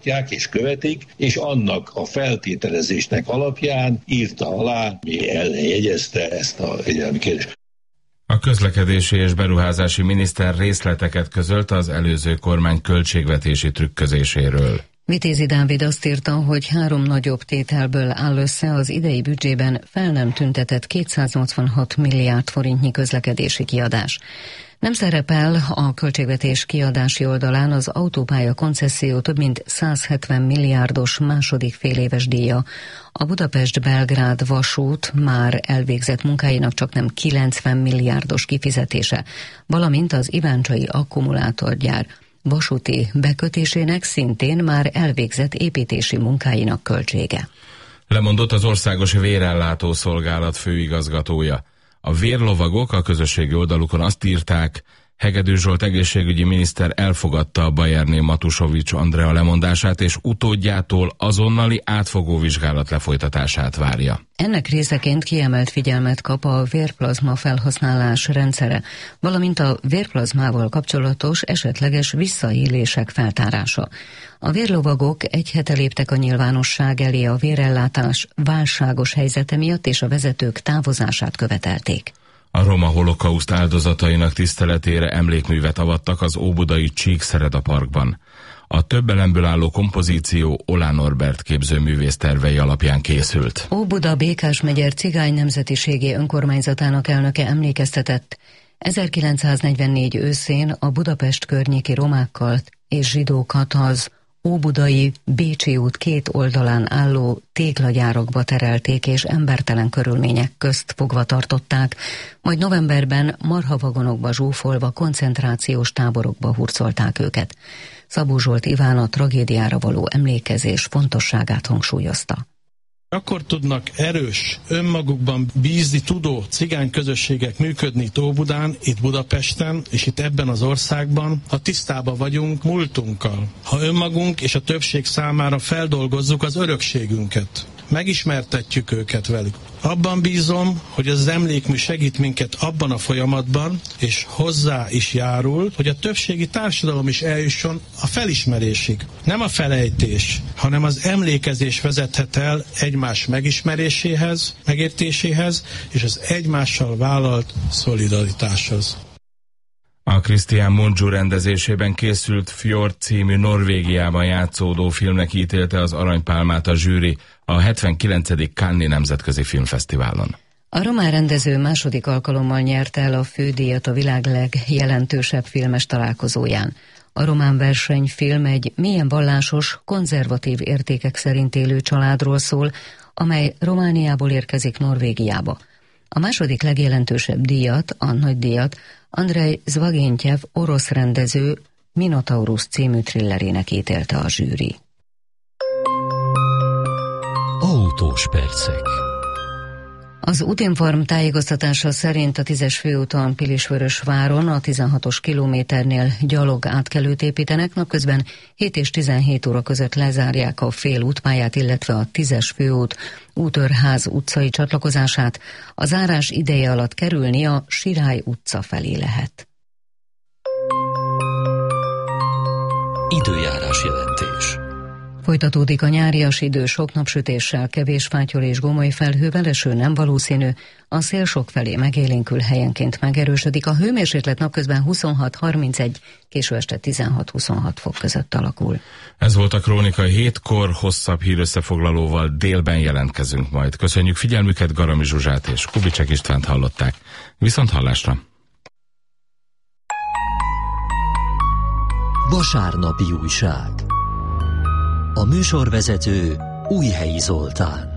és követik, és annak a feltételezésnek alapján írta alá, mi eljegyezte ezt a fegyelmi kérdést. A közlekedési és beruházási miniszter részleteket közölt az előző kormány költségvetési trükközéséről. Vitézi Dávid azt írta, hogy 3 nagyobb tételből áll össze az idei büdzsében fel nem tüntetett 286 milliárd forintnyi közlekedési kiadás. Nem szerepel a költségvetés kiadási oldalán az autópálya koncesszió több mint 170 milliárdos második féléves díja. A Budapest-Belgrád vasút már elvégzett munkáinak csaknem 90 milliárdos kifizetése, valamint az iváncsai akkumulátorgyár vasúti bekötésének szintén már elvégzett építési munkáinak költsége. Lemondott az Országos Vérellátó Szolgálat főigazgatója. A vérlovagok a közösségi oldalukon azt írták, Hegedű Zsolt egészségügyi miniszter elfogadta a Bayerné Matusovics Andrea lemondását, és utódjától azonnali átfogó vizsgálat lefolytatását várja. Ennek részeként kiemelt figyelmet kap a vérplazma felhasználás rendszere, valamint a vérplazmával kapcsolatos esetleges visszaélések feltárása. A vérlovagok egy hete léptek a nyilvánosság elé a vérellátás válságos helyzete miatt, és a vezetők távozását követelték. A roma holokauszt áldozatainak tiszteletére emlékművet avattak az óbudai Csíkszereda parkban. A több elemből álló kompozíció Olá Norbert képzőművész tervei alapján készült. Óbuda Békás-megyer cigány nemzetiségi önkormányzatának elnöke emlékeztetett, 1944 őszén a Budapest környéki romákkal és zsidókat az Óbudai Bécsi út 2 oldalán álló téglagyárakba terelték és embertelen körülmények közt fogva tartották, majd novemberben marhavagonokba zsúfolva koncentrációs táborokba hurcolták őket. Szabó Zsolt Iván a tragédiára való emlékezés fontosságát hangsúlyozta. Akkor tudnak erős, önmagukban bízni tudó cigány közösségek működni itt Óbudán, itt Budapesten, és itt ebben az országban, ha tisztában vagyunk múltunkkal. Ha önmagunk és a többség számára feldolgozzuk az örökségünket. Megismertetjük őket velük. Abban bízom, hogy az emlékmű segít minket abban a folyamatban, és hozzá is járul, hogy a többségi társadalom is eljusson a felismerésig. Nem a felejtés, hanem az emlékezés vezethet el egymás megismeréséhez, megértéséhez, és az egymással vállalt szolidaritáshoz. A Christian Mungiu rendezésében készült Fjord című Norvégiában játszódó filmnek ítélte az aranypálmát a zsűri a 79. Cannes-i Nemzetközi Filmfesztiválon. A román rendező második alkalommal nyerte el a fődíjat a világ legjelentősebb filmes találkozóján. A román versenyfilm egy mélyen vallásos, konzervatív értékek szerint élő családról szól, amely Romániából érkezik Norvégiába. A második legjelentősebb díjat, a nagydíjat, Andrej Zvagintyev orosz rendező Minotaurus című thrillerének ítélte a zsűri. Autós percek. Az Útinform tájékoztatása szerint a 10-es főúton Pilisvörösváron a 16-os kilométernél gyalog átkelőt építenek, napközben 7 és 17 óra között lezárják a fél útpályát, illetve a 10-es főút Útörház utcai csatlakozását. A zárás ideje alatt kerülni a Sirály utca felé lehet. Időjárás jelentés. Folytatódik a nyárias idő sok napsütéssel, kevés fátyol és gomoly felhővel, eső nem valószínű, a szél sok felé megélénkül, helyenként megerősödik, a hőmérséklet napközben 26-31, késő este 16-26 fok között alakul. Ez volt a Krónika 7-kor, hosszabb hírösszefoglalóval délben jelentkezünk majd. Köszönjük figyelmüket, Garami Zsuzsát és Kubicek Istvánt hallották. Viszont hallásra! Vasárnapi újság. A műsorvezető Újhelyi Zoltán.